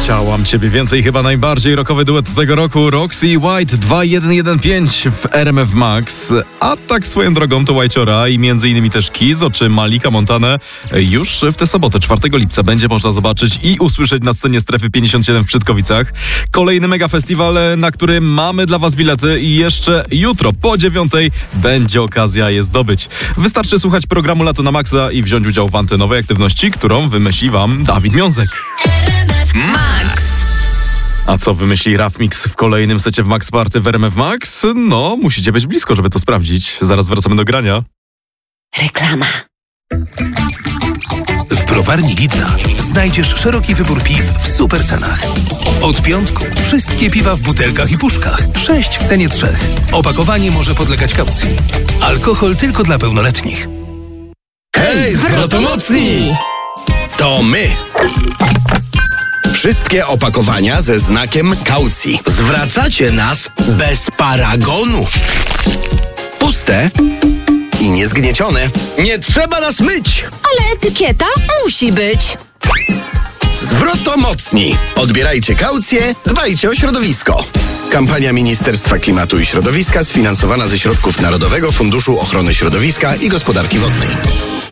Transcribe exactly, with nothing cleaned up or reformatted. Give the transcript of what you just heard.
Chciałam ciebie więcej, chyba najbardziej rockowy duet tego roku. Roxy i White dwa jeden jeden pięć w R M F Max. A tak swoją drogą to Whiteciora i między innymi też Kizo czy Malika Montanę już w tę sobotę, czwartego lipca, będzie można zobaczyć i usłyszeć na scenie Strefy pięćdziesiąt siedem w Brzydkowicach. Kolejny mega festiwal, na który mamy dla was bilety i jeszcze jutro po dziewiątej będzie okazja je zdobyć. Wystarczy słuchać programu Lato na Maxa i wziąć udział w antenowej aktywności, którą wymyśli wam Dawid Miązek. Max. A co wymyśli Raf Mix w kolejnym secie w Max Party w R M F Max? No, musicie być blisko, żeby to sprawdzić. Zaraz wracamy do grania. Reklama. W browarni Lidla znajdziesz szeroki wybór piw w super cenach. Od piątku wszystkie piwa w butelkach i puszkach. Sześć w cenie trzech. Opakowanie może podlegać kaucji. Alkohol tylko dla pełnoletnich. Hej, zwrotomocni! To my! Wszystkie opakowania ze znakiem kaucji. Zwracacie nas bez paragonu. Puste i niezgniecione. Nie trzeba nas myć. Ale etykieta musi być. Zwrotomocni. Odbierajcie kaucję, dbajcie o środowisko. Kampania Ministerstwa Klimatu i Środowiska sfinansowana ze środków Narodowego Funduszu Ochrony Środowiska i Gospodarki Wodnej.